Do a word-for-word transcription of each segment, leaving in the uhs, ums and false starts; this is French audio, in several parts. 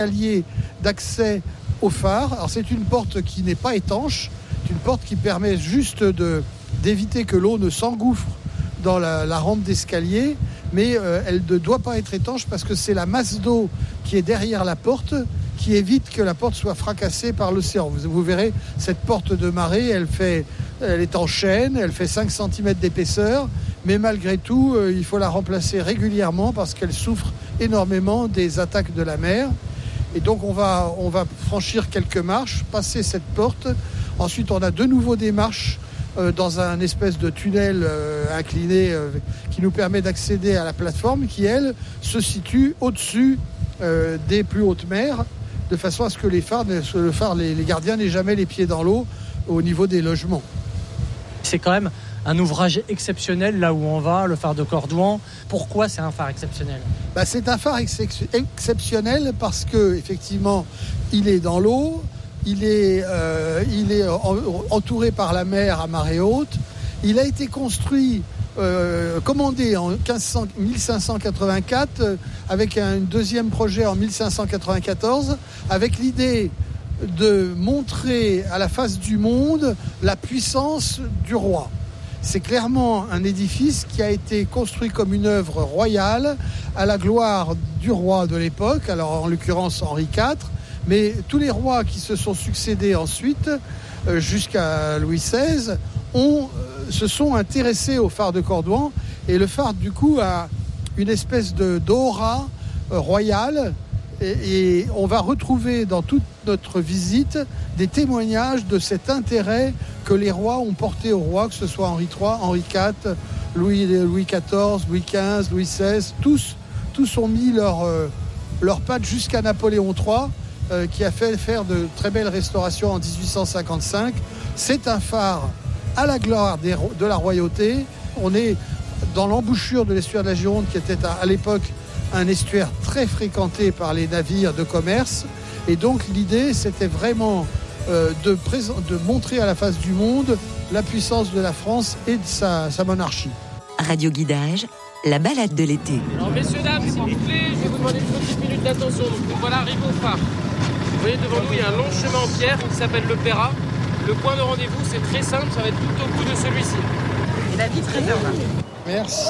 escalier d'accès au phare. Alors c'est une porte qui n'est pas étanche, c'est une porte qui permet juste de, d'éviter que l'eau ne s'engouffre dans la, la rampe d'escalier, mais euh, elle ne doit pas être étanche parce que c'est la masse d'eau qui est derrière la porte qui évite que la porte soit fracassée par l'océan. Vous, vous verrez, cette porte de marée, elle, fait, elle est en chêne, elle fait cinq centimètres d'épaisseur, mais malgré tout, euh, il faut la remplacer régulièrement parce qu'elle souffre énormément des attaques de la mer. Et donc on va, on va franchir quelques marches, passer cette porte. Ensuite, on a de nouveau des marches euh, dans un espèce de tunnel euh, incliné euh, qui nous permet d'accéder à la plateforme qui, elle, se situe au-dessus euh, des plus hautes mers, de façon à ce que les phares, le phare, les, les gardiens n'aient jamais les pieds dans l'eau au niveau des logements. C'est quand même un ouvrage exceptionnel là où on va, le phare de Cordouan. Pourquoi c'est un phare exceptionnel ? Bah, c'est un phare ex- exceptionnel parce que effectivement, il est dans l'eau, il est, euh, il est en, entouré par la mer à marée haute. Il a été construit, euh, commandé en mille cinq cent quatre-vingt-quatre, euh, avec un deuxième projet en mille cinq cent quatre-vingt-quatorze, avec l'idée de montrer à la face du monde la puissance du roi. C'est clairement un édifice qui a été construit comme une œuvre royale à la gloire du roi de l'époque, alors en l'occurrence Henri quatre, mais tous les rois qui se sont succédés ensuite, euh, jusqu'à Louis seize, ont, euh, se sont intéressés au phare de Cordouan, et le phare du coup a une espèce de d'aura euh, royale. Et on va retrouver dans toute notre visite des témoignages de cet intérêt que les rois ont porté au roi, que ce soit Henri trois, Henri quatre, Louis, Louis quatorze, Louis quinze, Louis seize. Tous, tous ont mis leur, euh, leur patte jusqu'à Napoléon trois, euh, qui a fait faire de très belles restaurations en dix-huit cent cinquante-cinq. C'est un phare à la gloire des, de la royauté. On est dans l'embouchure de l'estuaire de la Gironde, qui était à, à l'époque un estuaire très fréquenté par les navires de commerce. Et donc l'idée, c'était vraiment euh, de, présent, de montrer à la face du monde la puissance de la France et de sa, sa monarchie. Radio Guidage, la balade de l'été. Alors messieurs, dames, s'il vous plaît, je vais vous demander une petite minute d'attention. Donc voilà, arrivé au phare. Vous voyez devant nous, il y a un long chemin en pierre qui s'appelle le Perra. Le point de rendez-vous, c'est très simple, ça va être tout au bout de celui-ci. Et la vitre est là. Merci.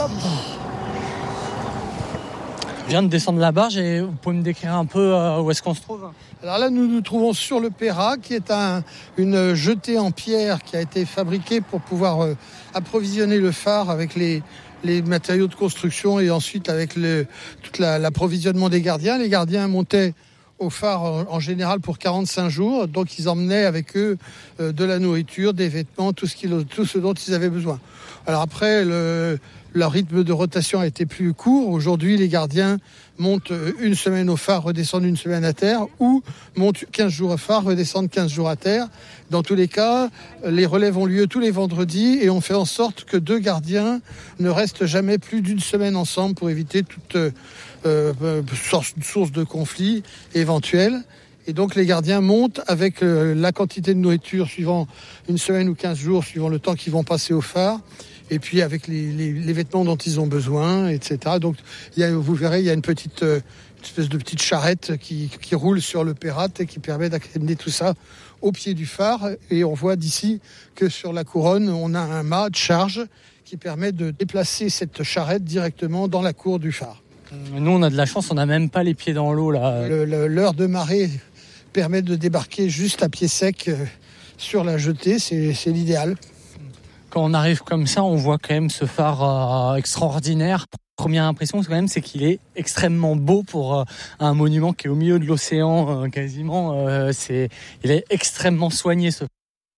Je viens de descendre la barge et vous pouvez me décrire un peu où est-ce qu'on se trouve ? Alors là, nous nous trouvons sur le Perra, qui est un, une jetée en pierre qui a été fabriquée pour pouvoir euh, approvisionner le phare avec les, les matériaux de construction et ensuite avec le, tout la, l'approvisionnement des gardiens. Les gardiens montaient au phare en, en général pour quarante-cinq jours, donc ils emmenaient avec eux euh, de la nourriture, des vêtements, tout ce, qu'ils, tout ce dont ils avaient besoin. Alors après, le... leur rythme de rotation a été plus court. Aujourd'hui, les gardiens montent une semaine au phare, redescendent une semaine à terre, ou montent quinze jours au phare, redescendent quinze jours à terre. Dans tous les cas, les relèves ont lieu tous les vendredis et on fait en sorte que deux gardiens ne restent jamais plus d'une semaine ensemble pour éviter toute euh, source, source de conflit éventuelle. Et donc les gardiens montent avec euh, la quantité de nourriture suivant une semaine ou quinze jours, suivant le temps qu'ils vont passer au phare. Et puis avec les, les, les vêtements dont ils ont besoin, et cetera. Donc il y a, vous verrez, il y a une petite euh, une espèce de petite charrette qui, qui roule sur le Perra et qui permet d'amener tout ça au pied du phare. Et on voit d'ici que sur la couronne, on a un mât de charge qui permet de déplacer cette charrette directement dans la cour du phare. Nous, on a de la chance, on n'a même pas les pieds dans l'eau là. Le, le, l'heure de marée permet de débarquer juste à pied sec euh, sur la jetée, c'est, c'est l'idéal. Quand on arrive comme ça, on voit quand même ce phare euh, extraordinaire. Première impression, quand même, c'est qu'il est extrêmement beau pour euh, un monument qui est au milieu de l'océan, euh, quasiment. Euh, c'est, il est extrêmement soigné, ce phare.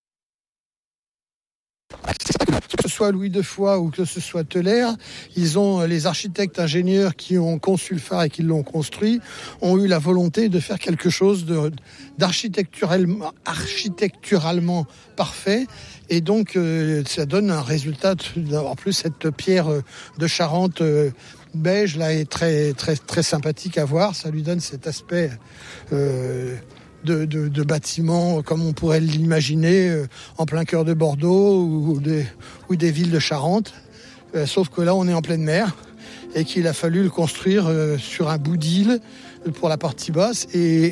Que ce soit Louis de Foix ou que ce soit Teller, ils ont, les architectes ingénieurs qui ont conçu le phare et qui l'ont construit, ont eu la volonté de faire quelque chose de, d'architecturalement, architecturalement parfait. Et donc, euh, ça donne un résultat. En plus, cette pierre de Charente euh, beige là est très, très, très sympathique à voir. Ça lui donne cet aspect euh, de, de, de bâtiment comme on pourrait l'imaginer euh, en plein cœur de Bordeaux ou des, ou des villes de Charente. Euh, sauf que là, on est en pleine mer et qu'il a fallu le construire euh, sur un bout d'île pour la partie basse et